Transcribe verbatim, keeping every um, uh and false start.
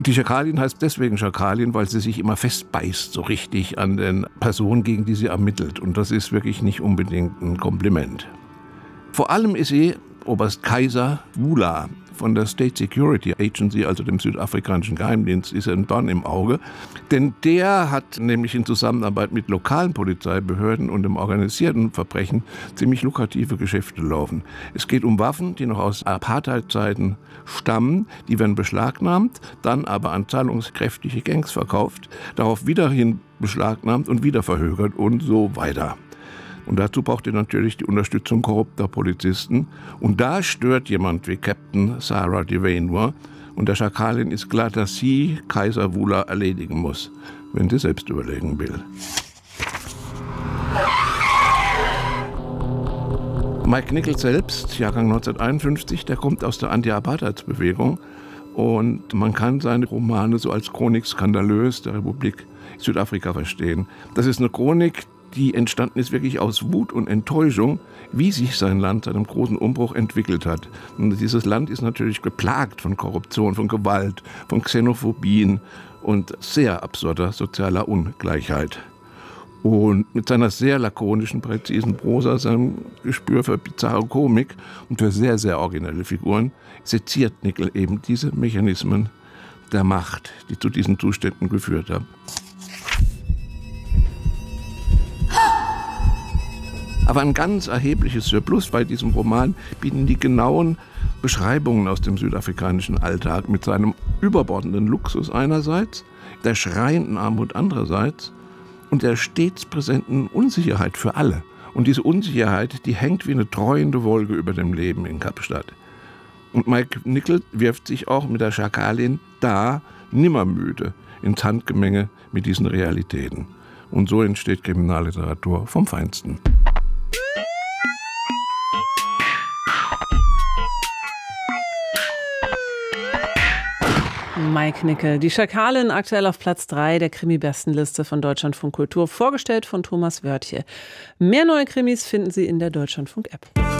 Die Schakalin heißt deswegen Schakalin, weil sie sich immer festbeißt, so richtig an den Personen, gegen die sie ermittelt. Und das ist wirklich nicht unbedingt ein Kompliment. Vor allem ist sie Oberst Kaiser Wula von der State Security Agency, also dem südafrikanischen Geheimdienst, ist ein Dorn im Auge. Denn der hat nämlich in Zusammenarbeit mit lokalen Polizeibehörden und dem organisierten Verbrechen ziemlich lukrative Geschäfte laufen. Es geht um Waffen, die noch aus Apartheid-Zeiten stammen. Die werden beschlagnahmt, dann aber an zahlungskräftige Gangs verkauft, darauf wiederhin beschlagnahmt und wieder verhökert und so weiter. Und dazu braucht ihr natürlich die Unterstützung korrupter Polizisten. Und da stört jemand wie Captain Sarah Devane nur. Und der Schakalin ist klar, dass sie Kaiser Wula erledigen muss, wenn sie selbst überlegen will. Mike Nichols selbst, Jahrgang neunzehnhunderteinundfünfzig, der kommt aus der Anti-Apartheid-Bewegung. Und man kann seine Romane so als Chronik skandalös der Republik Südafrika verstehen. Das ist eine Chronik, die entstanden ist wirklich aus Wut und Enttäuschung, wie sich sein Land seit einem großen Umbruch entwickelt hat. Und dieses Land ist natürlich geplagt von Korruption, von Gewalt, von Xenophobien und sehr absurder sozialer Ungleichheit. Und mit seiner sehr lakonischen, präzisen Prosa, seinem Gespür für bizarre Komik und für sehr, sehr originelle Figuren, seziert Nickel eben diese Mechanismen der Macht, die zu diesen Zuständen geführt haben. Aber ein ganz erhebliches Surplus bei diesem Roman bieten die genauen Beschreibungen aus dem südafrikanischen Alltag mit seinem überbordenden Luxus einerseits, der schreienden Armut andererseits und der stets präsenten Unsicherheit für alle. Und diese Unsicherheit, die hängt wie eine treuende Wolke über dem Leben in Kapstadt. Und Mike Nichols wirft sich auch mit der Schakalin da nimmermüde ins Handgemenge mit diesen Realitäten. Und so entsteht Kriminalliteratur vom Feinsten. Mike Nickel, die Schakalin, aktuell auf Platz drei der Krimi-Bestenliste von Deutschlandfunk Kultur, vorgestellt von Thomas Wörtje. Mehr neue Krimis finden Sie in der Deutschlandfunk-App.